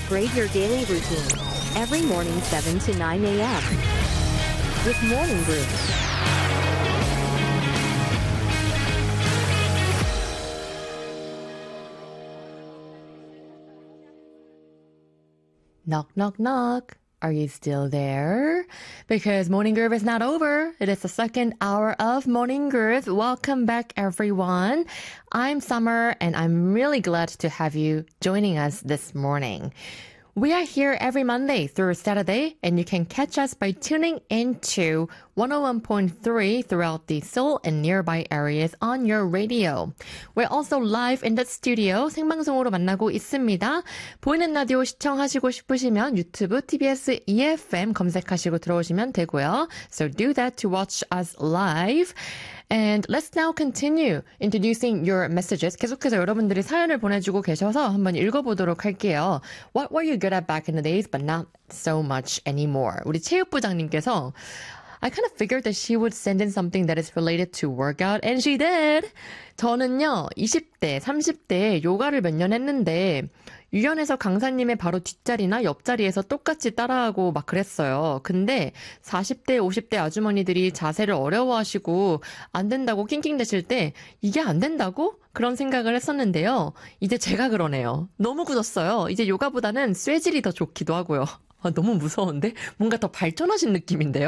Upgrade your daily routine. Every morning 7 to 9 a.m. with Morning Brew. Knock, knock, knock. Are you still there? Because Morning Groove is not over. It is the second hour of Morning Groove. Welcome back, everyone. I'm Summer, and I'm really glad to have you joining us this morning. We are here every Monday through Saturday, and you can catch us by tuning into 101.3 throughout the Seoul and nearby areas on your radio. We're also live in the studio, 생방송으로 만나고 있습니다. 보이는 라디오 시청하시고 싶으시면 유튜브 TBS EFM 검색하시고 들어오시면 되고요. So do that to watch us live. And let's now continue introducing your messages. 계속해서 여러분들이 사연을 보내주고 계셔서 한번 읽어보도록 할게요. What were you good at back in the days, but not so much anymore? 우리 체육부장님께서 I kind of figured that she would send in something that is related to workout, and she did. 저는요, 20대, 30대에 요가를 몇 년 했는데 유연해서 강사님의 바로 뒷자리나 옆자리에서 똑같이 따라하고 막 그랬어요. 근데 40대, 50대 아주머니들이 자세를 어려워하시고 안 된다고 낑낑대실 때 이게 안 된다고? 그런 생각을 했었는데요. 이제 제가 그러네요. 너무 굳었어요. 이제 요가보다는 쇠질이 더 좋기도 하고요. 너무 무서운데? 뭔가 더 발전하신 느낌인데요?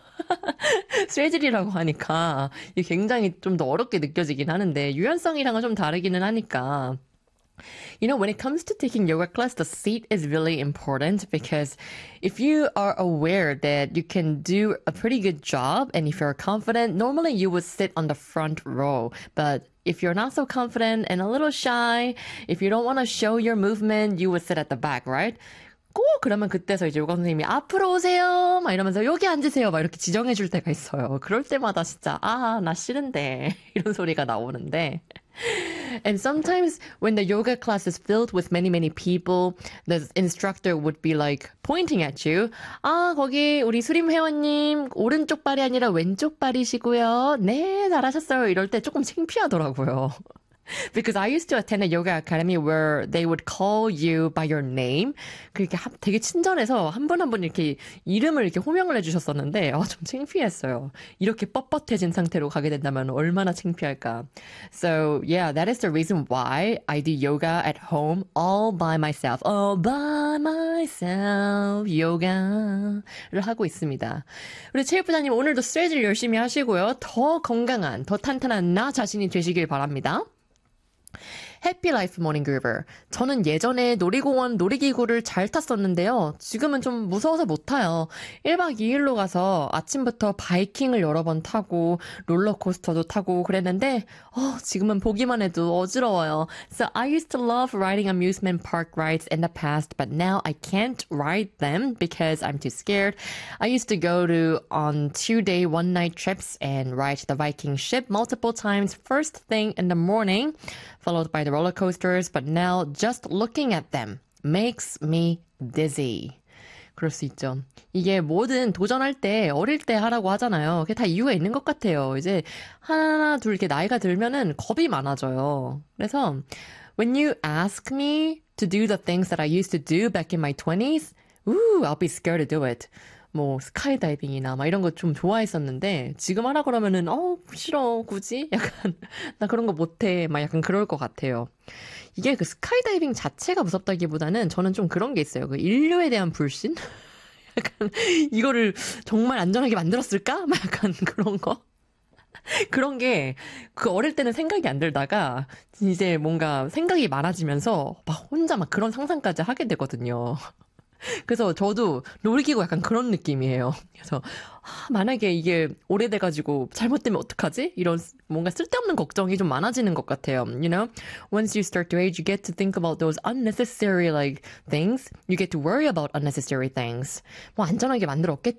쇠질이라고 하니까 이게 굉장히 좀 더 어렵게 느껴지긴 하는데 유연성이랑은 좀 다르기는 하니까 You know, when it comes to taking yoga class, the seat is really important because if you are aware that you can do a pretty good job and if you're confident, normally you would sit on the front row. But if you're not so confident and a little shy, if you don't want to show your movement, you would sit at the back, right? 꼭 그러면 그때서 이제 요가 선생님이 앞으로 오세요 막 이러면서 여기 앉으세요 막 이렇게 지정해 줄 때가 있어요. 그럴 때마다 진짜 나 싫은데 이런 소리가 나오는데 And sometimes when the yoga class is filled with many, many people, the instructor would be like pointing at you. 거기 우리 수림 회원님 오른쪽 발이 아니라 왼쪽 발이시고요. 네, 잘하셨어요. 이럴 때 조금 창피하더라고요. Because I used to attend a yoga academy where they would call you by your name. 그렇게 되게 친절해서 한 분 한 분 이렇게 이름을 이렇게 호명을 해주셨었는데 좀 창피했어요. 이렇게 뻣뻣해진 상태로 가게 된다면 얼마나 창피할까. So yeah, that is the reason why I do yoga at home all by myself. All by myself yoga를 하고 있습니다. 우리 체육부장님 오늘도 스트레칭 열심히 하시고요. 더 건강한, 더 탄탄한 나 자신이 되시길 바랍니다. Happy Life Morning Groover. 저는 예전에 놀이공원 놀이기구를 잘 탔었는데요. 지금은 좀 무서워서 못 타요. 1박 2일로 가서 아침부터 바이킹을 여러 번 타고 롤러코스터도 타고 그랬는데 지금은 보기만 해도 어지러워요. So I used to love riding amusement park rides in the past, but now I can't ride them because I'm too scared. I used to go on 2-day, 1-night trips and ride the Viking ship multiple times first thing in the morning, followed by the roller coasters, but now just looking at them makes me dizzy. 그럴 수 있죠. 이게 뭐든 도전할 때 어릴 때 하라고 하잖아요. 그게 다 이유가 있는 것 같아요. 이제 하나, 둘 이렇게 나이가 들면은 겁이 많아져요. 그래서 when you ask me to do the things that I used to do back in my 20s, I'll be scared to do it. 뭐 스카이다이빙이나 막 이런 거 좀 좋아했었는데 지금 하라 그러면은 싫어 굳이 약간 나 그런 거 못해 막 약간 그럴 것 같아요. 이게 그 스카이다이빙 자체가 무섭다기보다는 저는 좀 그런 게 있어요. 그 인류에 대한 불신? 약간 이거를 정말 안전하게 만들었을까? 막 약간 그런 거. 그런 게 그 어릴 때는 생각이 안 들다가 이제 뭔가 생각이 많아지면서 막 혼자 막 그런 상상까지 하게 되거든요. 그래서 저도 놀이기구 약간 그런 느낌이에요. 그래서 만약에 이게 오래돼가지고 잘못되면 어떡하지? 이런 뭔가 쓸데없는 걱정이 좀 많아지는 것 같아요. You know, once you start to age, you get to think about those unnecessary things. You get to worry about unnecessary things. 뭐 안전하게 만들었겠지?